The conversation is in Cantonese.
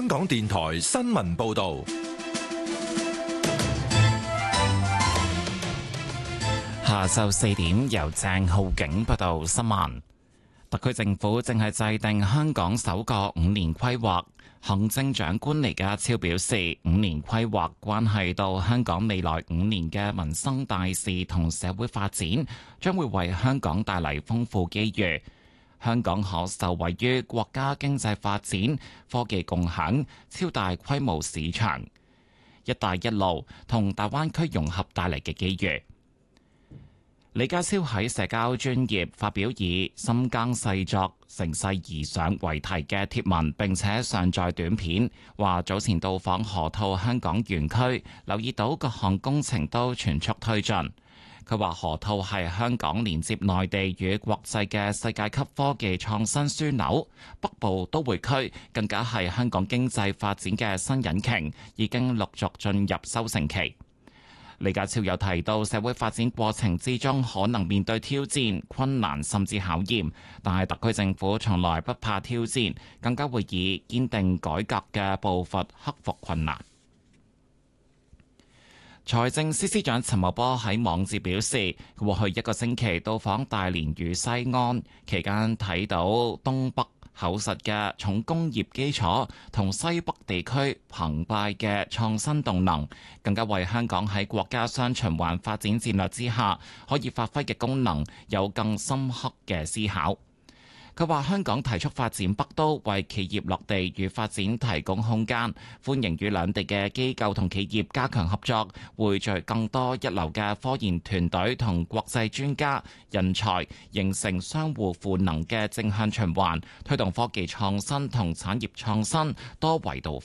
香港電台新聞報道。 下晝4點，由鄭浩景報道新聞。特區政府正係制定香港首個5年規劃。行政長官李家超表示，5年規劃關係到香港未來5年嘅民生大事同社會發展，將會為香港帶嚟豐富機遇。香港可受惠於國家經濟發展、科技共享、超大規模市場、一帶一路同大灣區融合帶嚟嘅機遇。李家超喺社交專頁發表以深耕細作、乘勢而上為題嘅貼文，並且上載短片，話早前到訪河套香港園區，留意到各項工程都全速推進。佢話河套係香港連接內地與國際嘅世界級科技創新樞紐，北部都會區更加係香港經濟發展嘅新引擎，已經陸續進入收成期。李家超有提到，社會發展過程之中可能面對挑戰、困難甚至考驗，但係特區政府從來不怕挑戰，更加會以堅定改革嘅步伐克服困難。財政司司長陳茂波喺網誌表示，過去1個星期到訪大連與西安，期間睇到東北厚實嘅重工業基礎同西北地區澎湃嘅創新動能，更加為香港喺國家雙循環發展戰略之下可以發揮嘅功能有更深刻嘅思考。佢話香港提速發展北都，為企業落地與發展提供空間，歡迎與兩地嘅機構同企業加強合作，匯聚更多一流嘅科研團隊同國際專家人才，形成相互賦能嘅正向循環，推動科技創新同產業創新多維度